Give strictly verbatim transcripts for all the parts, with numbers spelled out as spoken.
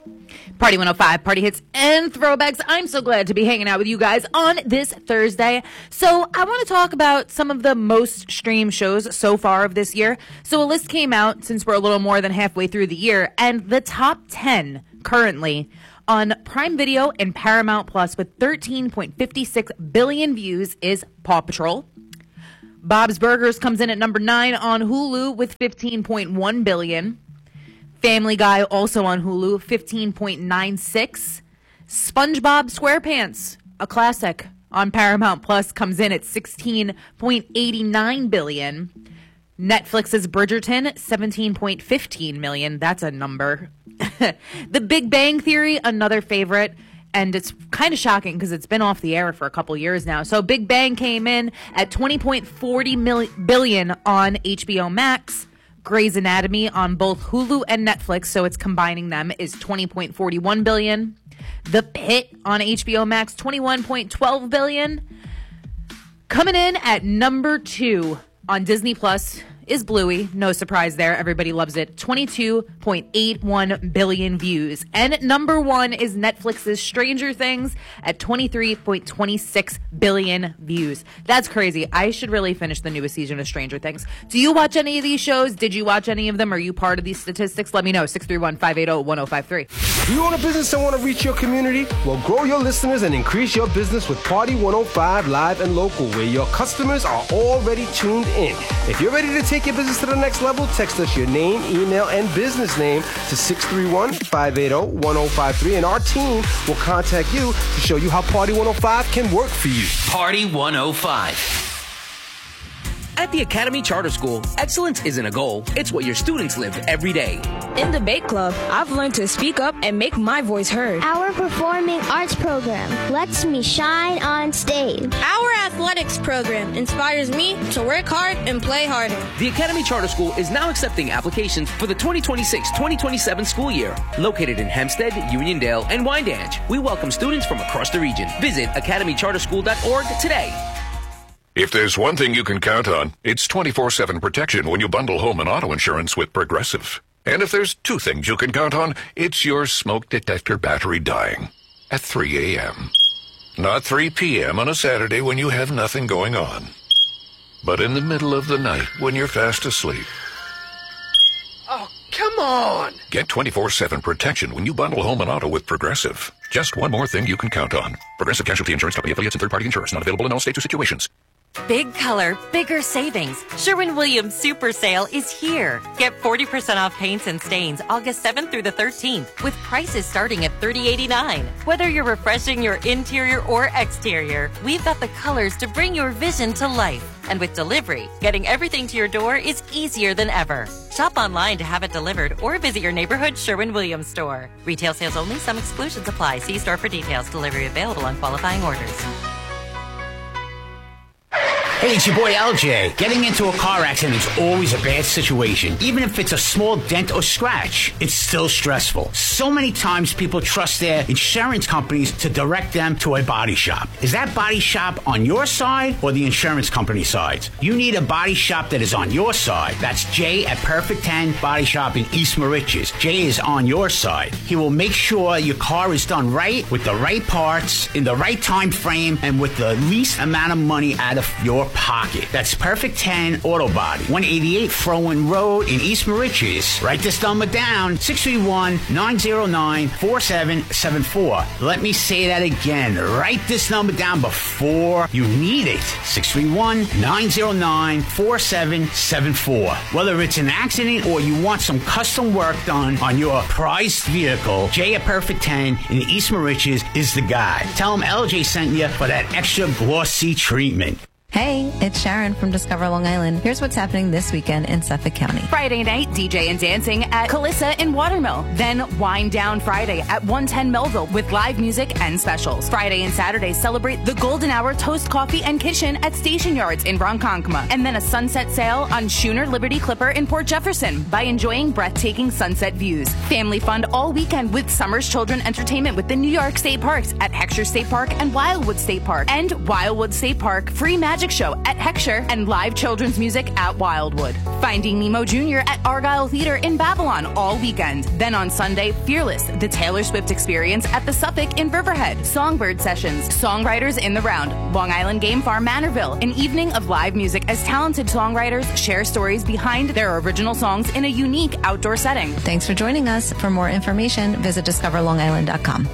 Party one oh five, party hits and throwbacks. I'm so glad to be hanging out with you guys on this Thursday. So I want to talk about some of the most streamed shows so far of this year. So a list came out since we're a little more than halfway through the year, and the top ten currently on Prime Video and Paramount Plus with thirteen point five six billion views is Paw Patrol. Bob's Burgers comes in at number nine on Hulu with fifteen point one billion. Family Guy also on Hulu, fifteen point nine six. SpongeBob SquarePants, a classic, on Paramount Plus comes in at sixteen point eight nine billion. Netflix's Bridgerton, seventeen point one five million. That's a number. The Big Bang Theory, another favorite. And it's kind of shocking because it's been off the air for a couple years now. So Big Bang came in at twenty point four zero billion on H B O Max. Grey's Anatomy on both Hulu and Netflix, so it's combining them, is twenty point four one billion. The Pit on H B O Max, twenty-one point one two billion. Coming in at number two on Disney Plus is Bluey. No surprise there. Everybody loves it. twenty-two point eight one billion views. And at number one is Netflix's Stranger Things at twenty-three point two six billion views. That's crazy. I should really finish the newest season of Stranger Things. Do you watch any of these shows? Did you watch any of them? Are you part of these statistics? Let me know. six three one, five eight zero, one zero five three. Do you own a business and want to reach your community? Well, grow your listeners and increase your business with Party one oh five Live and Local, where your customers are already tuned in. If you're ready to take your business to the next level, text us your name, email, and business name to six three one, five eight zero, one zero five three, and our team will contact you to show you how Party one oh five can work for you. Party one oh five. At the Academy Charter School, excellence isn't a goal, it's what your students live every day. In Debate Club, I've learned to speak up and make my voice heard. Our performing arts program lets me shine on stage. Our athletics program inspires me to work hard and play harder. The Academy Charter School is now accepting applications for the twenty twenty-six twenty twenty-seven school year. Located in Hempstead, Uniondale, and Wyandanch, we welcome students from across the region. Visit academy charter school dot org today. If there's one thing you can count on, it's twenty-four seven protection when you bundle home and auto insurance with Progressive. And if there's two things you can count on, it's your smoke detector battery dying at three a.m. Not three p.m. on a Saturday when you have nothing going on, but in the middle of the night when you're fast asleep. Oh, come on! Get twenty-four seven protection when you bundle home and auto with Progressive. Just one more thing you can count on. Progressive Casualty Insurance Company, affiliates, and third-party insurers. Not available in all states or situations. Big color, bigger savings. Sherwin-Williams Super Sale is here. Get forty percent off paints and stains August seventh through the thirteenth with prices starting at thirty eighty-nine. Whether you're refreshing your interior or exterior, we've got the colors to bring your vision to life. And with delivery, getting everything to your door is easier than ever. Shop online to have it delivered or visit your neighborhood Sherwin-Williams store. Retail sales only. Some exclusions apply. See store for details. Delivery available on qualifying orders. Hey, it's your boy L J. Getting into a car accident is always a bad situation. Even if it's a small dent or scratch, it's still stressful. So many times people trust their insurance companies to direct them to a body shop. Is that body shop on your side or the insurance company side? You need a body shop that is on your side. That's Jay at Perfect ten Body Shop in East Moriches. Jay is on your side. He will make sure your car is done right, with the right parts, in the right time frame, and with the least amount of money out of your pocket. That's Perfect ten Auto Body, one eighty-eight Frowen Road in East Moriches. Write this number down, six three one, nine zero nine, four seven seven four. Let me say that again. Write this number down before you need it. six three one, nine zero nine, four seven seven four. Whether it's an accident or you want some custom work done on your prized vehicle, Jay at Perfect ten in East Moriches is the guy. Tell him L J sent you for that extra glossy treatment. Hey, it's Sharon from Discover Long Island. Here's what's happening this weekend in Suffolk County. Friday night, D J and dancing at Calissa in Watermill. Then Wind Down Friday at one ten Melville with live music and specials. Friday and Saturday, celebrate the Golden Hour Toast Coffee and Kitchen at Station Yards in Ronkonkoma. And then a sunset sale on Schooner Liberty Clipper in Port Jefferson by enjoying breathtaking sunset views. Family fun all weekend with Summer's Children Entertainment with the New York State Parks at Heckscher State Park and Wildwood State Park. And Wildwood State Park, free magic Magic Show at Heckscher and live children's music at Wildwood. Finding Nemo Junior at Argyle Theater in Babylon all weekend. Then on Sunday, Fearless, the Taylor Swift experience at the Suffolk in Riverhead. Songbird Sessions, Songwriters in the Round, Long Island Game Farm Manorville. An evening of live music as talented songwriters share stories behind their original songs in a unique outdoor setting. Thanks for joining us. For more information, visit discover long island dot com.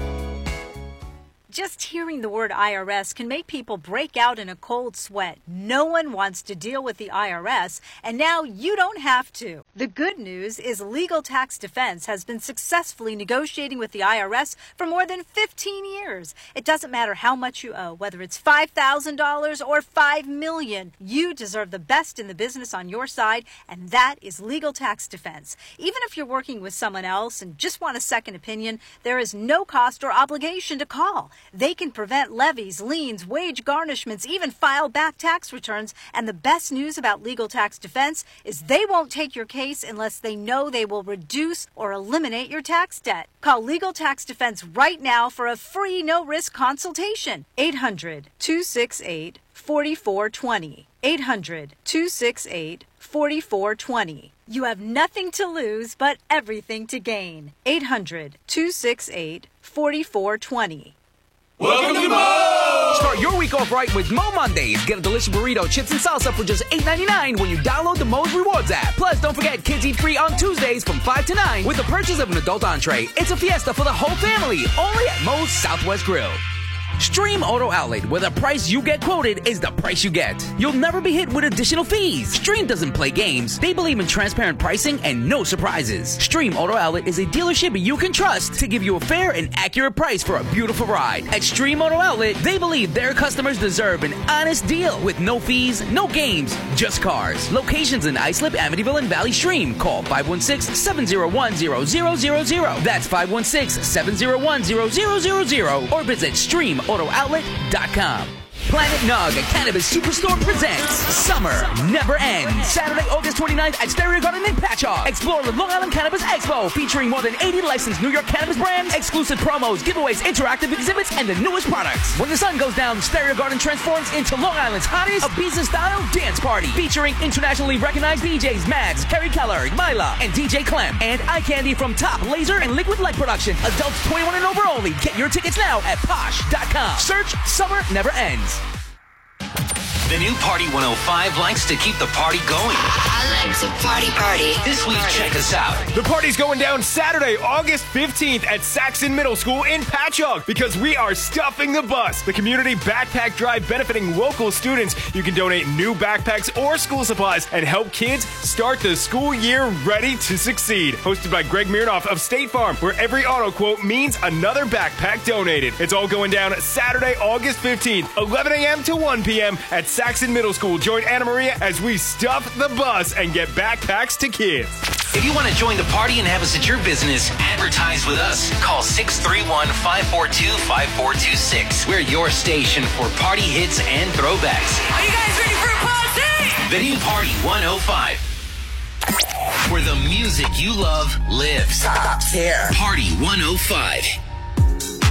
Just hearing the word I R S can make people break out in a cold sweat. No one wants to deal with the I R S, and now you don't have to. The good news is Legal Tax Defense has been successfully negotiating with the I R S for more than fifteen years. It doesn't matter how much you owe, whether it's five thousand dollars or five million dollars. You deserve the best in the business on your side, and that is Legal Tax Defense. Even if you're working with someone else and just want a second opinion, there is no cost or obligation to call. They can prevent levies, liens, wage garnishments, even file back tax returns. And the best news about Legal Tax Defense is they won't take your case unless they know they will reduce or eliminate your tax debt. Call Legal Tax Defense right now for a free no-risk consultation. eight hundred, two six eight, four four two zero. eight hundred, two six eight, four four two zero. You have nothing to lose but everything to gain. eight hundred, two six eight, four four two zero. Welcome to Mo! Start your week off right with Mo Mondays. Get a delicious burrito, chips, and salsa for just eight ninety-nine when you download the Mo's Rewards app. Plus, don't forget Kids Eat Free on Tuesdays from five to nine with the purchase of an adult entree. It's a fiesta for the whole family, only at Mo's Southwest Grill. Stream Auto Outlet, where the price you get quoted is the price you get. You'll never be hit with additional fees. Stream doesn't play games. They believe in transparent pricing and no surprises. Stream Auto Outlet is a dealership you can trust to give you a fair and accurate price for a beautiful ride. At Stream Auto Outlet, they believe their customers deserve an honest deal with no fees, no games, just cars. Locations in Islip, Amityville, and Valley Stream. Call five one six, seven zero one, zero zero zero zero. That's five one six, seven zero one, zero zero zero zero. Or visit stream auto outlet dot com. Planet Nug, a cannabis superstore, presents Summer Never Ends. Saturday, August twenty-ninth at Stereo Garden in Patchogue. Explore the Long Island Cannabis Expo, featuring more than eighty licensed New York cannabis brands, exclusive promos, giveaways, interactive exhibits, and the newest products. When the sun goes down, Stereo Garden transforms into Long Island's hottest Ibiza-style dance party, featuring internationally recognized D Js Mads, Kerry Keller, Mila, and D J Clem, and eye candy from Top Laser and Liquid Light Production. Adults twenty-one and over only. Get your tickets now at posh dot com. Search Summer Never Ends. The new Party one oh five likes to keep the party going. I like to party party. This week, check us out. The party's going down Saturday, August fifteenth at Saxon Middle School in Patchogue because we are stuffing the bus. The community backpack drive benefiting local students. You can donate new backpacks or school supplies and help kids start the school year ready to succeed. Hosted by Greg Mirnoff of State Farm, where every auto quote means another backpack donated. It's all going down Saturday, August fifteenth, eleven a.m. to one p.m. at Saxon Middle School. Join Anna Maria as we stuff the bus and get backpacks to kids. If you want to join the party and have us at your business, advertise with us. Call six three one, five four two, five four two six. We're your station for party hits and throwbacks. Are you guys ready for a party? The new Party one oh five. Where the music you love lives. Stops here. Party one oh five.